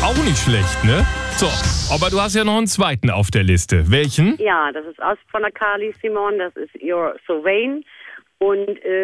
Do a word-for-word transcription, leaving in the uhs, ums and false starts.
Auch nicht schlecht, ne? So, aber du hast ja noch einen zweiten auf der Liste. Welchen? Ja, das ist aus von der Carly Simon, das ist You're So Vain. Und äh,